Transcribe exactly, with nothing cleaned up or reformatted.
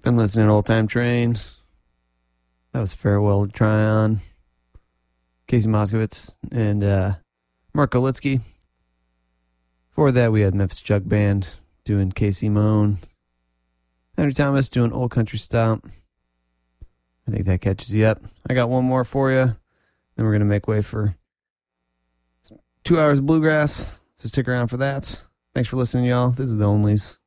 Been listening to Old Time Train. That was Farewell to Tryon. Casey Moskowitz and uh, Mark Golitsky. Before that, we had Memphis Jug Band doing Casey Moan. Henry Thomas doing Old Country Stomp. I think that catches you up. I got one more for you. Then we're going to make way for two hours of bluegrass. So stick around for that. Thanks for listening, y'all. This is The Onlys.